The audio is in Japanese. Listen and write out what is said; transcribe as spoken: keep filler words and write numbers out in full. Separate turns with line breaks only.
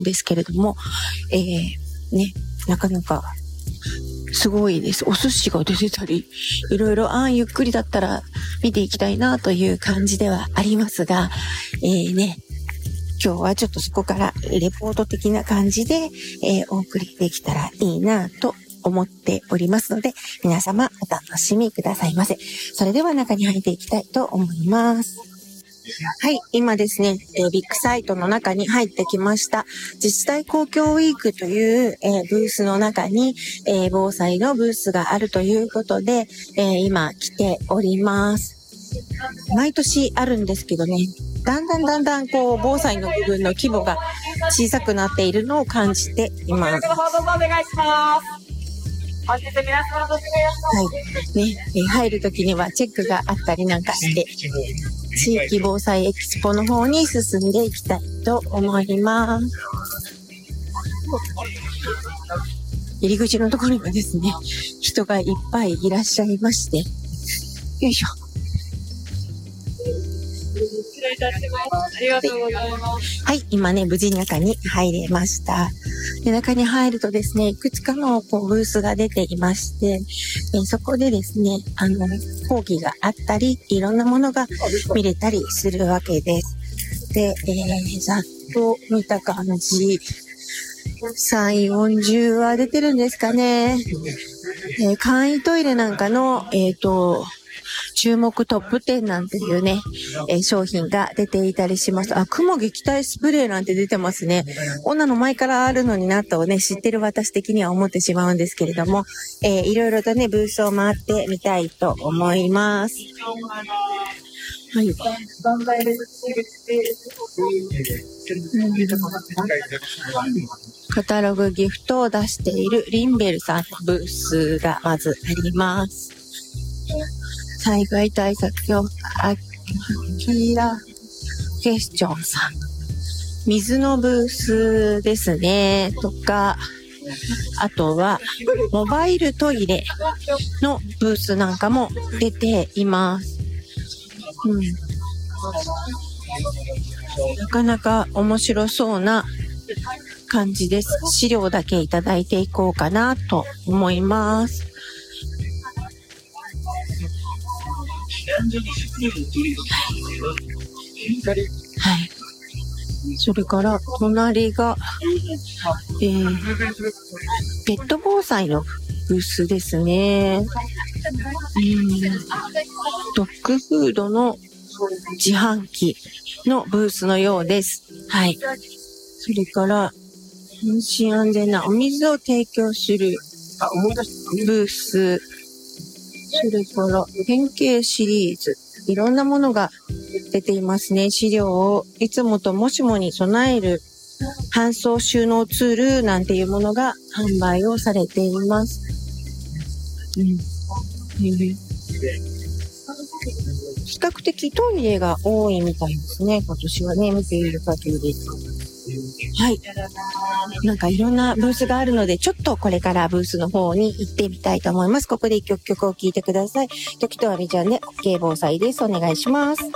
ですけれども、えー、ね、なかなかすごいです。お寿司が出てたり、いろいろ、ああ、ゆっくりだったら見ていきたいなという感じではありますが、えーね、今日はちょっとそこからレポート的な感じで、えー、お送りできたらいいなと思っておりますので、皆様お楽しみくださいませ。それでは中に入っていきたいと思います。はい、今ですね、えー、ビッグサイトの中に入ってきました。自治体公共ウィークという、えー、ブースの中に、えー、防災のブースがあるということで、えー、今来ております。毎年あるんですけどね、だんだんだんだんこう防災の部分の規模が小さくなっているのを感じています。はいね、えー、入るときにはチェックがあったりなんかして、地域防災エキスポの方に進んでいきたいと思います。入り口のところにはですね、人がいっぱいいらっしゃいまして、よいしょ。
失礼いたします。ありがとうございます。
はい、今ね、無事中に入れました。で、中に入るとですね、いくつかのこうブースが出ていまして、えー、そこでですね、あの、講義があったり、いろんなものが見れたりするわけです。で、えー、ざっと見た感じ、さん、よんじゅうは出てるんですかね。えー、簡易トイレなんかの、えっと、注目トップじゅうなんていうね、えー、商品が出ていたりします。あ、雲撃退スプレーなんて出てますね。こんなの前からあるのになとね、知ってる私的には思ってしまうんですけれども、えー、いろいろとね、ブースを回ってみたいと思います。はい。うん、カタログギフトを出しているリンベルさんのブースがまずあります。災害対策協会、アキラクエスチョンさん。水のブースですね。とか、あとは、モバイルトイレのブースなんかも出ています。うん。なかなか面白そうな感じです。資料だけいただいていこうかなと思います。はい。それから隣が、えー、ペット防災のブースですね。うん、ドッグフードの自販機のブースのようです。はい。それから安心安全なお水を提供するブース。それから変形シリーズ。いろんなものが出ていますね。資料をいつもともしもに備える搬送収納ツールなんていうものが販売をされています。うん。比較的トイレが多いみたいですね。今年はね、見ている限り。はい。なんかいろんなブースがあるので、ちょっとこれからブースの方に行ってみたいと思います。ここで一曲曲を聴いてください。時とわみちゃんで OK 防災です。お願いします。